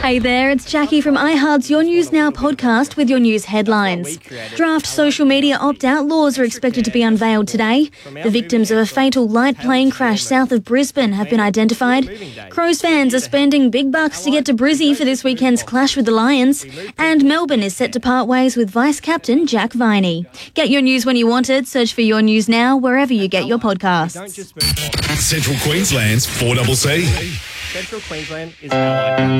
Hey there, it's Jackie from iHeart's Your News Now podcast with your news headlines. Draft social media opt-out laws are expected to be unveiled today. The victims of a fatal light plane crash south of Brisbane have been identified. Crows fans are spending big bucks to get to Brizzy for this weekend's clash with the Lions. And Melbourne is set to part ways with Vice-Captain Jack Viney. Get your news when you want it. Search for Your News Now wherever you get your podcasts. Central Queensland's 4CC. Central Queensland is our